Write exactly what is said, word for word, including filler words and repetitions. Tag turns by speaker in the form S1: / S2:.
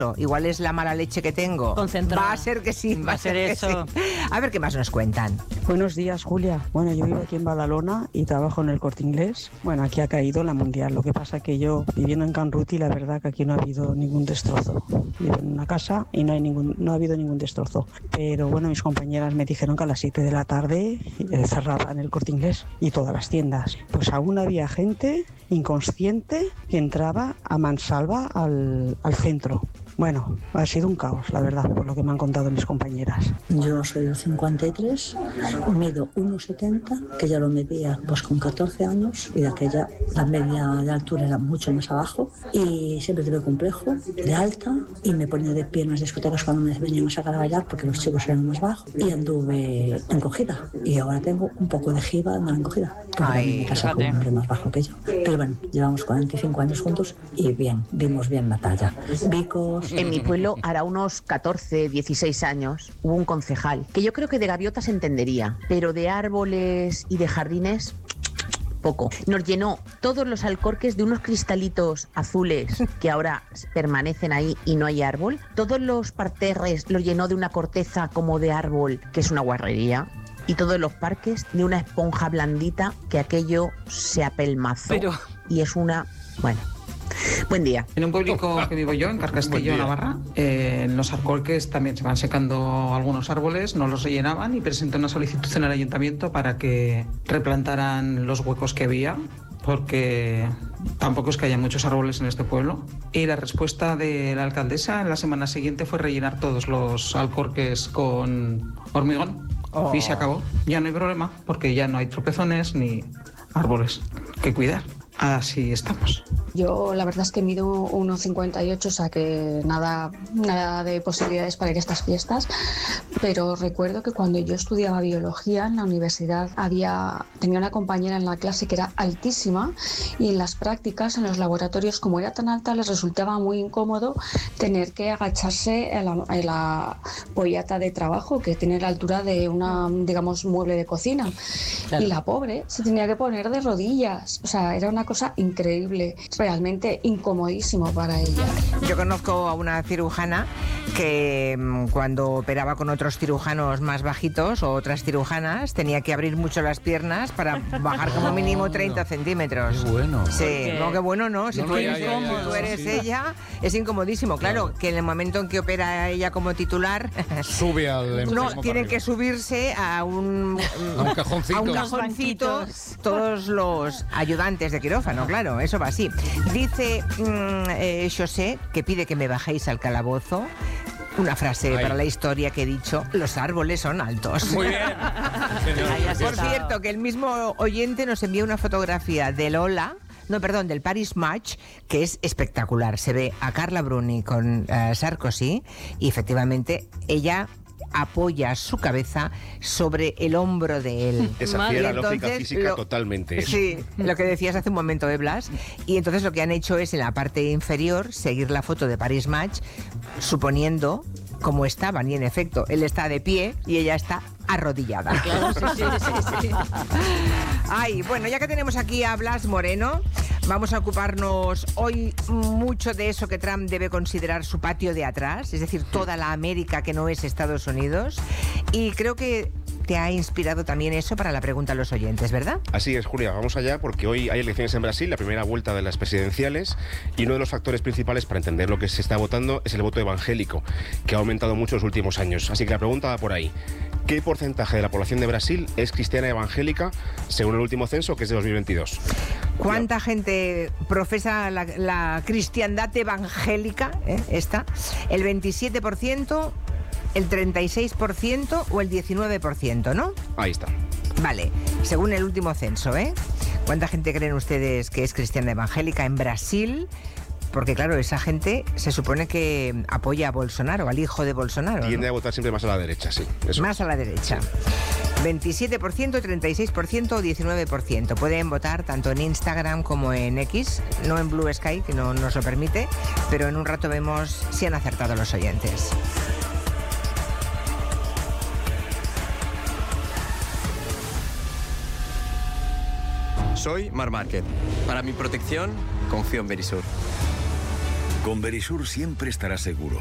S1: Igual es la mala leche que tengo.
S2: Concentrada.
S1: Va a ser que sí,
S2: va a ser eso.
S1: Sí. A ver qué más nos cuentan.
S3: Buenos días, Julia. Bueno, yo vivo aquí en Badalona y trabajo en el Corte Inglés. Bueno, aquí ha caído la Mundial. Lo que pasa que yo, viviendo en Can Ruti, la verdad que aquí no ha habido ningún destrozo. Vivo en una casa y no hay ningún, no ha habido ningún destrozo. Pero bueno, mis compañeras me dijeron que a las siete de la tarde eh, cerraban el Corte Inglés y todas las tiendas. Pues aún había gente inconsciente que entraba a mansalva al, al centro. Bueno, ha sido un caos, la verdad, por lo que me han contado mis compañeras.
S4: Yo soy del cincuenta y tres, mido uno setenta, que ya lo medía pues con catorce años, y de aquella la media de altura era mucho más abajo, y siempre tuve complejo de alta, y me ponía de pie en las discotecas cuando me venían a sacar a bailar, porque los chicos eran más bajos, y anduve encogida, y ahora tengo un poco de jiba andar encogida, porque Ay, me casa con un hombre más bajo que yo. Pero bueno, llevamos cuarenta y cinco años juntos, y bien, vimos bien la talla. Vicos.
S5: En mi pueblo, hará unos catorce, dieciséis años, hubo un concejal, que yo creo que de gaviotas entendería, pero de árboles y de jardines, poco. Nos llenó todos los alcorques de unos cristalitos azules que ahora permanecen ahí y no hay árbol. Todos los parterres los llenó de una corteza como de árbol, que es una guarrería. Y todos los parques de una esponja blandita que aquello se apelmazó. Pero... Y es una... bueno... Buen día.
S6: En un pueblico que vivo yo, en Carcastillo, Navarra, eh, en los alcorques también se van secando algunos árboles, no los rellenaban, y presenté una solicitud en el ayuntamiento para que replantaran los huecos que había, porque tampoco es que haya muchos árboles en este pueblo. Y la respuesta de la alcaldesa en la semana siguiente fue rellenar todos los alcorques con hormigón. Oh. Y se acabó. Ya no hay problema, porque ya no hay tropezones ni árboles que cuidar. Así estamos.
S7: Yo la verdad es que mido uno cincuenta y ocho, o sea que nada, nada de posibilidades para ir a estas fiestas, pero recuerdo que cuando yo estudiaba biología en la universidad había, tenía una compañera en la clase que era altísima, y en las prácticas, en los laboratorios, como era tan alta, les resultaba muy incómodo tener que agacharse en la, en la pollata de trabajo, que tiene la altura de una, digamos, mueble de cocina. Claro. Y la pobre se tenía que poner de rodillas, o sea, era una cosa increíble, realmente incomodísimo para ella.
S1: Yo conozco a una cirujana que cuando operaba con otros cirujanos más bajitos o otras cirujanas tenía que abrir mucho las piernas para bajar como mínimo treinta centímetros.
S8: Qué bueno.
S1: Sí, no, qué bueno, no. Si
S8: no,
S1: tú
S8: no,
S1: eres,
S8: ya, ya, ya,
S1: tú eres
S8: sí.
S1: ella, es incomodísimo. Claro, claro, que en el momento en que opera ella como titular,
S8: sube al
S1: no, tienen que subirse a un,
S8: a un cajoncito,
S1: a un cajoncito todos los ayudantes de quirófano, claro, eso va así. Dice mmm, eh, José que pide que me bajéis al calabozo. Una frase Ay. para la historia que he dicho: los árboles son altos.
S8: Muy bien.
S1: Por cierto, que el mismo oyente nos envía una fotografía de Lola, no, perdón, del Paris Match, que es espectacular. Se ve a Carla Bruni con uh, Sarkozy y efectivamente ella apoya su cabeza sobre el hombro de él.
S9: Desafía la lógica física lo, totalmente. Eso.
S1: Sí, lo que decías hace un momento, ¿eh, Blas? Y entonces lo que han hecho es en la parte inferior seguir la foto de Paris Match, suponiendo como estaban, y en efecto, él está de pie y ella está arrodillada.
S2: Claro, sí, sí, sí, sí.
S1: Ay, bueno, ya que tenemos aquí a Blas Moreno, vamos a ocuparnos hoy mucho de eso que Trump debe considerar su patio de atrás, es decir, toda la América que no es Estados Unidos. Y creo que te ha inspirado también eso para la pregunta a los oyentes, ¿verdad?
S9: Así es, Julia, vamos allá, porque hoy hay elecciones en Brasil, la primera vuelta de las presidenciales, y uno de los factores principales para entender lo que se está votando es el voto evangélico, que ha aumentado mucho en los últimos años. Así que la pregunta va por ahí: ¿qué porcentaje de la población de Brasil es cristiana evangélica según el último censo, que es de dos mil veintidós?
S1: ¿Cuánta gente profesa la, la cristiandad evangélica? ¿eh? Esta, el veintisiete por ciento, el treinta y seis por ciento o el diecinueve por ciento, ¿no?
S9: Ahí está.
S1: Vale, según el último censo, ¿eh? ¿Cuánta gente creen ustedes que es cristiana evangélica en Brasil? Porque claro, esa gente se supone que apoya a Bolsonaro, al hijo de Bolsonaro,
S9: Tiende
S1: ¿no?
S9: a votar siempre más a la derecha, sí. Eso.
S1: Más a la derecha. Sí. veintisiete por ciento, treinta y seis por ciento o diecinueve por ciento. Pueden votar tanto en Instagram como en X, no en Blue Sky, que no nos lo permite, pero en un rato vemos si han acertado los oyentes.
S10: Soy Mar Márquez. Para mi protección, confío en Verisur. Con Verisur siempre estarás seguro